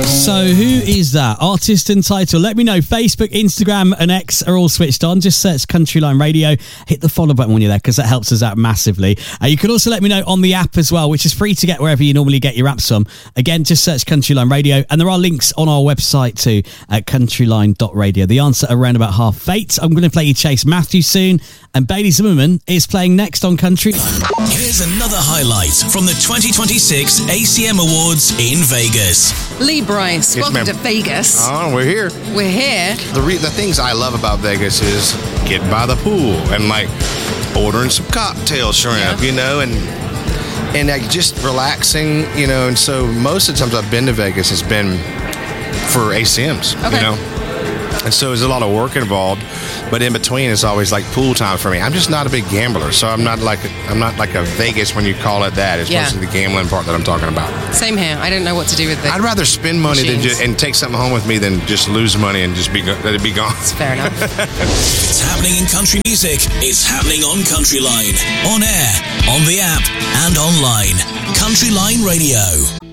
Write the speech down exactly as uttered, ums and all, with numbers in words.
So who is that? Artist and title. Let me know. Facebook, Instagram and X are all switched on. Just search Countryline Radio. Hit the follow button when you're there because that helps us out massively. Uh, you can also let me know on the app as well, which is free to get wherever you normally get your apps from. Again, just search Countryline Radio. And there are links on our website too at countryline dot radio. The answer around about half eight. I'm going to play you Chase Matthews soon. And Bailey Zimmerman is playing next on Countryline. Here's another highlight from the twenty twenty-six A C M Awards in Vegas. Lee Bryce, Yes, welcome ma'am. to Vegas. Oh, we're here. We're here. The re- the things I love about Vegas is getting by the pool and like ordering some cocktail shrimp, Yeah. you know, and and like just relaxing, you know. And so most of the times I've been to Vegas, it's been for A C Ms, Okay. you know. And so there's a lot of work involved, but in between it's always like pool time for me. I'm just not a big gambler, so I'm not like a, I'm not like a Vegas when you call it that. It's Yeah. mostly the gambling part that I'm talking about. Same here. I don't know what to do with the I'd rather spend money than machines. just, and take something home with me than just lose money and just be go- let it be gone. Fair enough. It's happening in country music. It's happening on Countryline. On air, on the app, and online. Countryline Radio.